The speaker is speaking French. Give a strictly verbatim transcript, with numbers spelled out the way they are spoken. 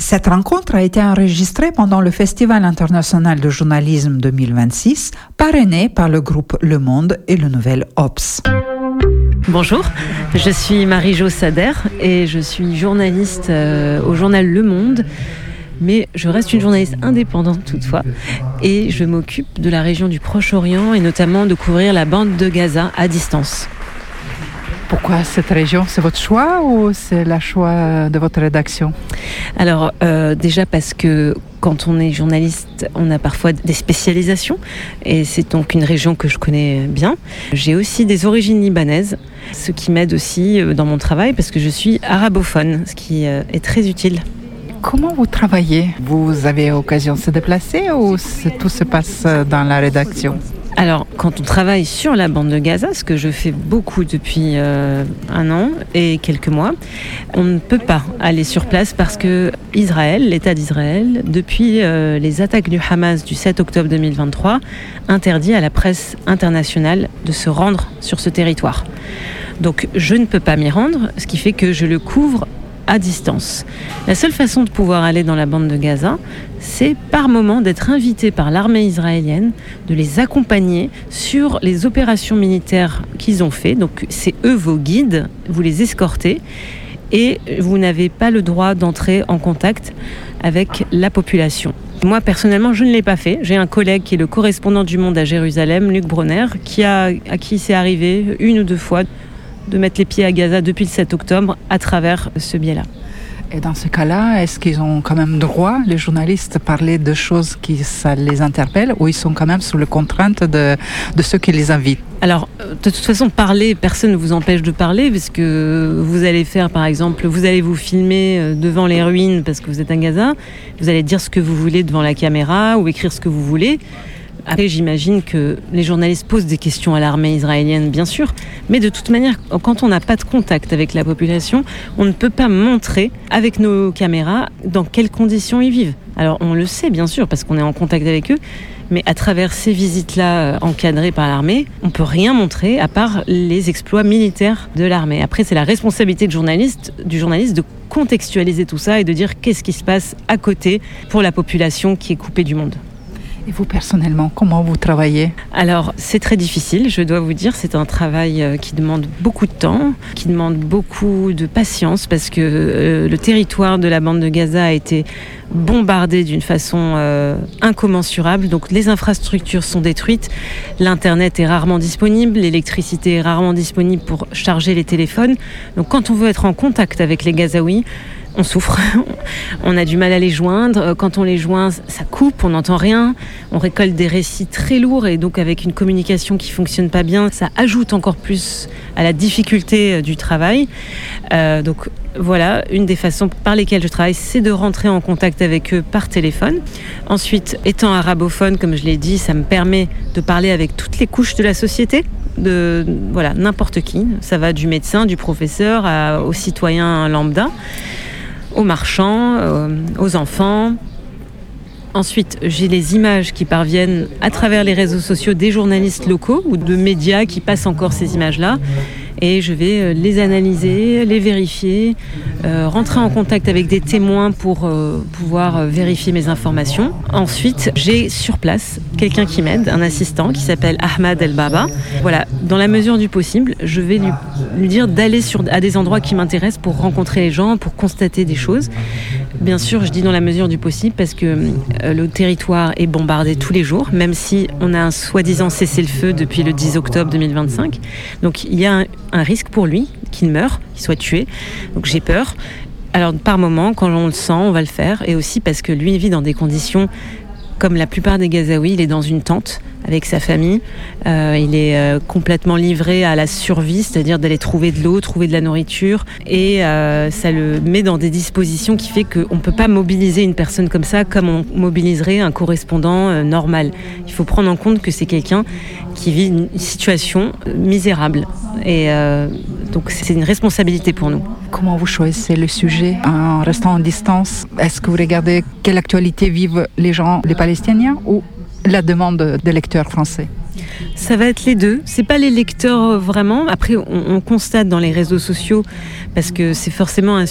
Cette rencontre a été enregistrée pendant le Festival international de journalisme deux mille vingt-six, parrainé par le groupe Le Monde et le Nouvel Obs. Bonjour, je suis Marie-Jo Sader et je suis journaliste euh, au journal Le Monde, mais je reste une journaliste indépendante toutefois et je m'occupe de la région du Proche-Orient et notamment de couvrir la bande de Gaza à distance. Pourquoi cette région? C'est votre choix ou c'est le choix de votre rédaction? Alors euh, déjà parce que quand on est journaliste, on a parfois des spécialisations et c'est donc une région que je connais bien. J'ai aussi des origines libanaises, ce qui m'aide aussi dans mon travail parce que je suis arabophone, ce qui est très utile. Comment vous travaillez? Vous avez occasion de se déplacer ou tout se passe dans la rédaction? Alors, quand on travaille sur la bande de Gaza, ce que je fais beaucoup depuis euh, un an et quelques mois, on ne peut pas aller sur place parce que Israël, l'État d'Israël, depuis euh, les attaques du Hamas du sept octobre deux mille vingt-trois, interdit à la presse internationale de se rendre sur ce territoire. Donc, je ne peux pas m'y rendre, ce qui fait que je le couvre à distance. La seule façon de pouvoir aller dans la bande de Gaza, c'est par moment d'être invité par l'armée israélienne, de les accompagner sur les opérations militaires qu'ils ont fait. Donc c'est eux vos guides, vous les escortez et vous n'avez pas le droit d'entrer en contact avec la population. Moi, personnellement, je ne l'ai pas fait. J'ai un collègue qui est le correspondant du Monde à Jérusalem, Luc Bronner, qui a, à qui c'est arrivé une ou deux fois de mettre les pieds à Gaza depuis le sept octobre à travers ce biais-là. Et dans ce cas-là, est-ce qu'ils ont quand même droit, les journalistes, à parler de choses qui ça les interpellent ou ils sont quand même sous les contraintes de, de ceux qui les invitent? Alors, de toute façon, parler, personne ne vous empêche de parler parce que vous allez faire, par exemple, vous allez vous filmer devant les ruines parce que vous êtes à Gaza, vous allez dire ce que vous voulez devant la caméra ou écrire ce que vous voulez. Après, j'imagine que les journalistes posent des questions à l'armée israélienne, bien sûr, mais de toute manière, quand on n'a pas de contact avec la population, on ne peut pas montrer avec nos caméras dans quelles conditions ils vivent. Alors, on le sait, bien sûr, parce qu'on est en contact avec eux, mais à travers ces visites-là encadrées par l'armée, on ne peut rien montrer à part les exploits militaires de l'armée. Après, c'est la responsabilité de journaliste, du journaliste de contextualiser tout ça et de dire qu'est-ce qui se passe à côté pour la population qui est coupée du monde. Et vous, personnellement, comment vous travaillez? Alors, c'est très difficile, je dois vous dire. C'est un travail qui demande beaucoup de temps, qui demande beaucoup de patience, parce que euh, le territoire de la bande de Gaza a été bombardé d'une façon euh, incommensurable. Donc, les infrastructures sont détruites, l'Internet est rarement disponible, l'électricité est rarement disponible pour charger les téléphones. Donc, quand on veut être en contact avec les Gazaouis, on souffre, on a du mal à les joindre. Quand on les joint, ça coupe, on n'entend rien. On récolte des récits très lourds et donc avec une communication qui ne fonctionne pas bien, ça ajoute encore plus à la difficulté du travail. Euh, donc voilà, une des façons par lesquelles je travaille, c'est de rentrer en contact avec eux par téléphone. Ensuite, étant arabophone, comme je l'ai dit, ça me permet de parler avec toutes les couches de la société. De voilà, n'importe qui. Ça va du médecin, du professeur à, aux citoyens lambda, aux marchands, euh, aux enfants. Ensuite, j'ai les images qui parviennent à travers les réseaux sociaux des journalistes locaux ou de médias qui passent encore ces images-là. Et je vais les analyser, les vérifier, euh, rentrer en contact avec des témoins pour euh, pouvoir vérifier mes informations. Ensuite, j'ai sur place quelqu'un qui m'aide, un assistant qui s'appelle Ahmad El Baba. Voilà, dans la mesure du possible, je vais lui, lui dire d'aller sur, à des endroits qui m'intéressent pour rencontrer les gens, pour constater des choses. Bien sûr, je dis dans la mesure du possible parce que euh, le territoire est bombardé tous les jours, même si on a un soi-disant cessez-le-feu depuis le dix octobre deux mille vingt-cinq. Donc il y a un, un risque pour lui qu'il meure, qu'il soit tué. Donc j'ai peur. Alors par moment, quand on le sent, on va le faire. Et aussi parce que lui, il vit dans des conditions comme la plupart des Gazaouis, il est dans une tente avec sa famille. Euh, il est euh, complètement livré à la survie, c'est-à-dire d'aller trouver de l'eau, trouver de la nourriture. Et euh, ça le met dans des dispositions qui fait qu'on ne peut pas mobiliser une personne comme ça comme on mobiliserait un correspondant euh, normal. Il faut prendre en compte que c'est quelqu'un qui vit une situation misérable. Et euh, donc c'est une responsabilité pour nous. Comment vous choisissez le sujet en restant en distance? Est-ce que vous regardez quelle actualité vivent les gens, les Palestiniens, ou la demande des lecteurs français? Ça va être les deux. C'est pas les lecteurs vraiment. Après, on, on constate dans les réseaux sociaux, parce que c'est forcément un